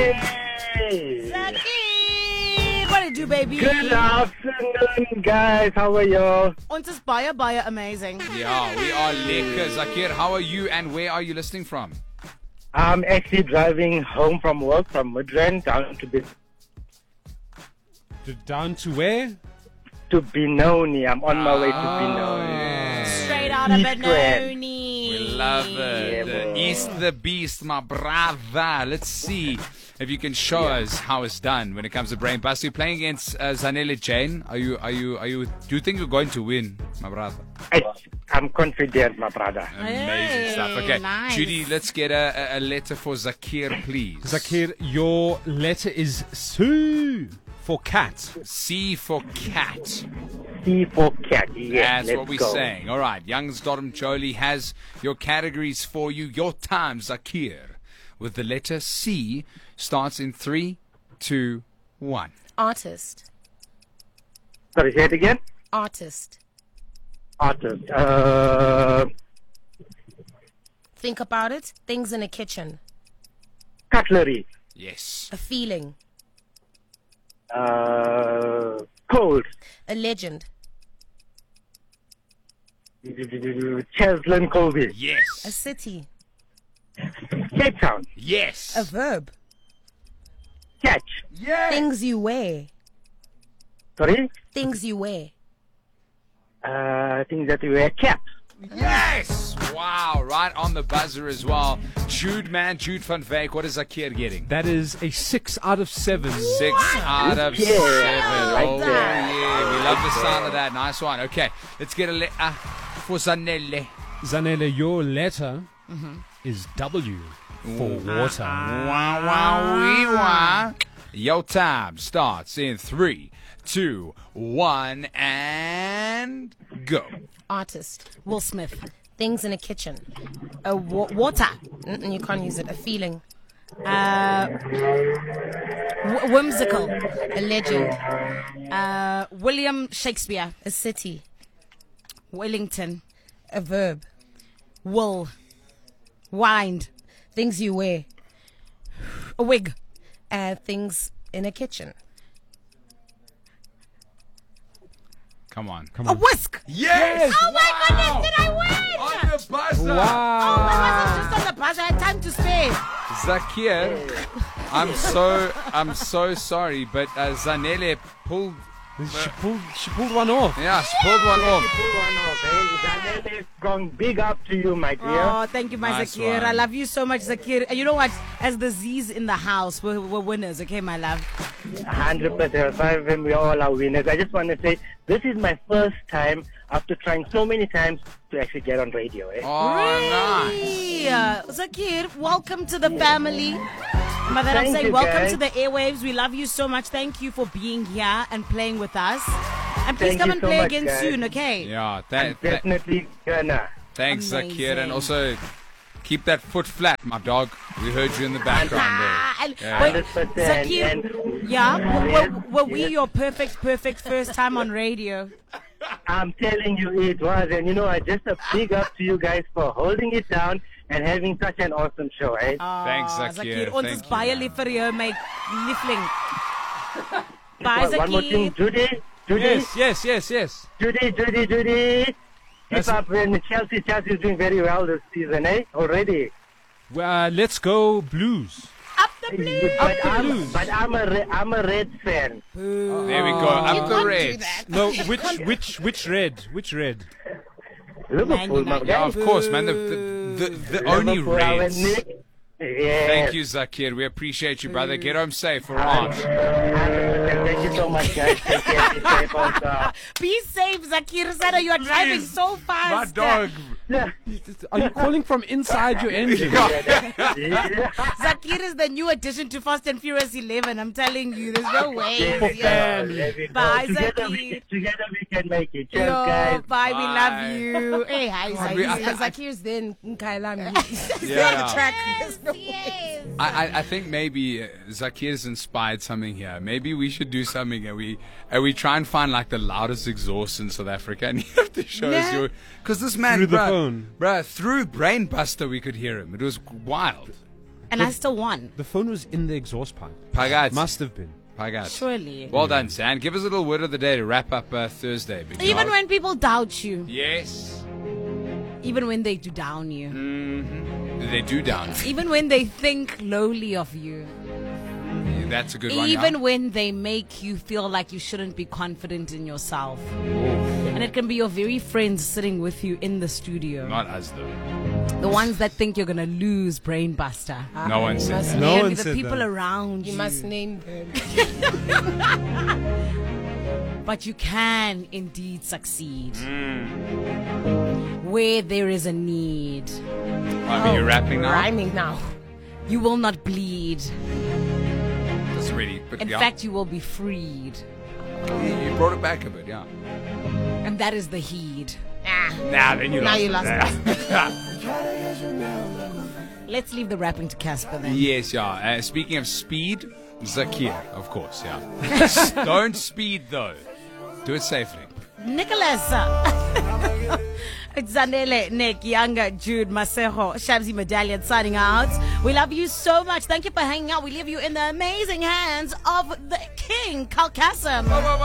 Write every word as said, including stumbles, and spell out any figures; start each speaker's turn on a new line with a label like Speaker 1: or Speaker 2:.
Speaker 1: Hey!
Speaker 2: Zakir, what did you do, baby?
Speaker 1: Good afternoon, guys. How are you?
Speaker 2: Ons is baie, baie amazing.
Speaker 3: Yeah, we are lekker. Zakir, how are you and where are you listening from?
Speaker 1: I'm actually driving home from work from Midrand down to Be-
Speaker 4: To- Down to where?
Speaker 1: to Benoni. I'm on my way to
Speaker 3: Oh,
Speaker 1: Benoni.
Speaker 3: yeah.
Speaker 2: Straight out of
Speaker 1: East Rand.
Speaker 2: Benoni.
Speaker 3: We love it.
Speaker 1: Yeah,
Speaker 3: The
Speaker 1: boy.
Speaker 3: East the Beast, my brother. Let's see if you can show us how it's done when it comes to Brain Buster. You're playing against uh, Zanele Jane. Are you, are you, are you, do you think you're going to win, my brother?
Speaker 1: I, I'm confident, my brother.
Speaker 3: Amazing
Speaker 2: Hey,
Speaker 3: stuff. Okay,
Speaker 2: nice.
Speaker 3: Judy, let's get a, a, a letter for Zakir, please.
Speaker 4: Zakir, your letter is Sue for cat.
Speaker 3: C for cat.
Speaker 1: C for cat. Yes,
Speaker 3: That's
Speaker 1: let's
Speaker 3: what we're
Speaker 1: go.
Speaker 3: saying. All right, Young's Dodom Jolie has your categories for you. Your time, Zakir, with the letter C, starts in three, two, one.
Speaker 5: Artist.
Speaker 1: Sorry, say it again.
Speaker 5: Artist.
Speaker 1: Artist. Uh,
Speaker 5: Think about it. Things in a kitchen.
Speaker 1: cutlery.
Speaker 3: Yes.
Speaker 5: A feeling.
Speaker 1: Uh, cold.
Speaker 5: A legend.
Speaker 1: Cheslin Colby.
Speaker 5: A
Speaker 3: Yes.
Speaker 5: city.
Speaker 1: Cape Town.
Speaker 3: Yes.
Speaker 5: A verb.
Speaker 1: Catch.
Speaker 3: Yes.
Speaker 5: Things you wear.
Speaker 1: Sorry.
Speaker 5: Things you wear.
Speaker 1: Uh, things that we wear. Caps.
Speaker 3: Yes. Wow. Right on the buzzer as well. Jude, man. Jude van Wyk. What is Zakir getting?
Speaker 4: That is a six out of seven.
Speaker 3: Six out of
Speaker 1: Yeah,
Speaker 3: seven.
Speaker 1: like
Speaker 3: Oh,
Speaker 1: that.
Speaker 3: yeah. We love the sound of that. Nice one. Okay. Let's get a letter uh, for Zanele.
Speaker 4: Zanele, your letter is W for water.
Speaker 3: Wow, wow, wee, wow. Your time starts in three, two, one, and go.
Speaker 5: Artist.
Speaker 2: Will Smith.
Speaker 5: Things in a kitchen.
Speaker 2: A wa- water.
Speaker 5: Mm-mm, you can't use it. A feeling.
Speaker 2: Uh, w- whimsical.
Speaker 5: A legend.
Speaker 2: Uh, William Shakespeare.
Speaker 5: A city.
Speaker 2: Wellington.
Speaker 5: A verb.
Speaker 2: Wool. Wind.
Speaker 5: Things you wear.
Speaker 2: A wig.
Speaker 5: Uh, things in a kitchen.
Speaker 3: Come on.
Speaker 4: Come
Speaker 2: A
Speaker 4: on.
Speaker 2: whisk.
Speaker 3: Yes!
Speaker 2: Oh my goodness, did I win?
Speaker 3: On the buzzer!
Speaker 2: Oh, I
Speaker 4: Wow.
Speaker 2: wasn't just on the buzz. I had time to spare.
Speaker 3: Zakir, I'm so, I'm so sorry, but uh, Zanele pulled,
Speaker 4: She pulled, she pulled one off.
Speaker 3: yeah, she pulled one off.
Speaker 1: Pull one off, eh? Zanele, gone big up to you, my dear.
Speaker 2: Oh, thank you, my
Speaker 3: Nice
Speaker 2: Zakir.
Speaker 3: one.
Speaker 2: I love you so much, Zakir. And you know what? As the Z's in the house, we're, we're winners, okay, my love?
Speaker 1: one hundred percent. Five and we all are winners. I just want to say, this is my first time after trying so many times to actually get on radio, eh?
Speaker 3: Oh, nice.
Speaker 2: Really? Uh, Zakir, welcome to the family. But that I'm
Speaker 1: Thank
Speaker 2: saying,
Speaker 1: you,
Speaker 2: welcome
Speaker 1: guys.
Speaker 2: to the airwaves. We love you so much. Thank you for being here and playing with us. And please
Speaker 1: Thank
Speaker 2: come
Speaker 1: you
Speaker 2: and
Speaker 1: so
Speaker 2: play
Speaker 1: much,
Speaker 2: again
Speaker 1: guys.
Speaker 2: soon, okay?
Speaker 3: Yeah, th- th-
Speaker 1: Definitely gonna.
Speaker 3: thanks, Zakir,
Speaker 2: Amazing.
Speaker 3: and also keep that foot flat, my dog. We heard you in the background
Speaker 2: Ah,
Speaker 3: there.
Speaker 2: and-
Speaker 3: Yeah.
Speaker 2: wait,
Speaker 1: one hundred percent.
Speaker 2: Zakir,
Speaker 1: And
Speaker 2: yeah, were, were, were we
Speaker 1: Yes.
Speaker 2: your perfect, perfect first time on radio?
Speaker 1: I'm telling you it was. And you know, I just a big up to you guys for holding it down and having such an awesome show, eh?
Speaker 3: Thanks,
Speaker 2: Ah,
Speaker 3: Zakir.
Speaker 2: Ons
Speaker 3: Thank
Speaker 2: is
Speaker 3: you,
Speaker 2: baie
Speaker 3: man.
Speaker 2: lief vir jou, my liefling. Bye,
Speaker 1: One- One more thing,
Speaker 2: Zakir.
Speaker 1: Judy. Judy.
Speaker 4: Yes, yes, yes, yes.
Speaker 1: Judy, Judy, Judy. Keep
Speaker 4: That's-
Speaker 1: up. And Chelsea, Chelsea is doing very well this season, eh? Already.
Speaker 4: Well, uh, let's go Blues.
Speaker 2: Up the blue.
Speaker 1: But
Speaker 4: the
Speaker 1: I'm,
Speaker 4: Blues.
Speaker 1: but I'm a, Re- I'm a Red fan.
Speaker 3: There we go. Up the
Speaker 5: can't do
Speaker 3: Reds.
Speaker 5: that.
Speaker 4: No, which, which, which red? Which red?
Speaker 1: Liverpool, my
Speaker 2: Man
Speaker 3: Yeah,
Speaker 1: guy.
Speaker 3: of course, man. The, the, the, the only
Speaker 1: Liverpool, our
Speaker 3: Reds.
Speaker 1: Nick. Yes.
Speaker 3: Thank you, Zakir. We appreciate you, brother. Get home safe for aunt.
Speaker 1: Thank you so much, guys. Take care. Be safe also.
Speaker 2: Be safe, Zakir Sada. You are driving
Speaker 3: Jeez.
Speaker 2: so
Speaker 3: My
Speaker 2: fast.
Speaker 3: dog.
Speaker 4: Are you calling from inside your engine?
Speaker 1: Yeah.
Speaker 2: Zakir is the new addition to Fast and Furious eleven. I'm telling you, there's no way.
Speaker 1: There we go. There we go.
Speaker 2: Bye,
Speaker 1: Together
Speaker 2: Zaki.
Speaker 1: we, together we can make it. Cheers,
Speaker 2: Yo,
Speaker 1: guys.
Speaker 2: bye, we
Speaker 3: Bye.
Speaker 2: love you. Hey, hi,
Speaker 3: we- I-
Speaker 2: Zakir.
Speaker 5: As Zakir's then Nkailam. He's
Speaker 3: Yeah.
Speaker 5: on the track. There's no way.
Speaker 3: I, I, I think maybe uh, Zakir's inspired something here. Maybe we should do something and we and we try and find like the loudest exhaust in South Africa and you have to show us
Speaker 2: Nah.
Speaker 3: your because this man
Speaker 4: Through the
Speaker 3: bruh,
Speaker 4: phone.
Speaker 3: bruh, through Brainbuster we could hear him. It was wild.
Speaker 2: And I still won.
Speaker 4: The phone was in the exhaust pipe.
Speaker 3: Pagat.
Speaker 4: Must have been.
Speaker 3: Pagat.
Speaker 2: Surely.
Speaker 3: Well done, Zan. Give us a little word of the day to wrap up uh, Thursday. Big
Speaker 2: Even
Speaker 3: dog.
Speaker 2: when people doubt you,
Speaker 3: Yes.
Speaker 2: even when they do down you,
Speaker 3: Mm-hmm. They do down.
Speaker 2: even when they think lowly of you,
Speaker 3: Yeah, that's a good one.
Speaker 2: even
Speaker 3: yeah.
Speaker 2: when they make you feel like you shouldn't be confident in yourself. And it can be your very friends sitting with you in the studio.
Speaker 3: Not us, though.
Speaker 2: The ones that think you're going to lose Brainbuster.
Speaker 3: No one
Speaker 5: You
Speaker 3: said
Speaker 5: must
Speaker 3: that.
Speaker 4: No
Speaker 2: Maybe
Speaker 4: one
Speaker 2: the
Speaker 4: said
Speaker 2: people
Speaker 4: that.
Speaker 2: around you.
Speaker 5: You must name them.
Speaker 2: But you can indeed succeed. Where there is a need,
Speaker 3: I mean, you're rapping now?
Speaker 5: Rhyming now.
Speaker 2: you will not bleed.
Speaker 3: That's really. But
Speaker 2: In
Speaker 3: yeah.
Speaker 2: fact, you will be freed.
Speaker 3: you brought it back a bit, yeah.
Speaker 2: And that is the heed.
Speaker 3: Nah, then you
Speaker 5: Now
Speaker 3: lost.
Speaker 5: you lost
Speaker 2: Let's leave the rapping to Casper then.
Speaker 3: Yes, yeah. Uh, speaking of speed, Zakir, of course, yeah. Don't speed though. Do it safely.
Speaker 2: Nicholas. It's Zanele, Nick, Younger, Jude, Masejo, Shabzi Medallion signing out. We love you so much. Thank you for hanging out. We leave you in the amazing hands of the King, Kalkasem.